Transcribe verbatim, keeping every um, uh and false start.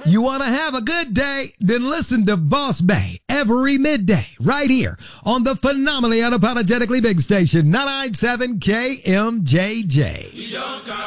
You want to have a good day? Then listen to Boss Bay every midday right here on the phenomenally unapologetically big station, nine ninety-seven K M J J.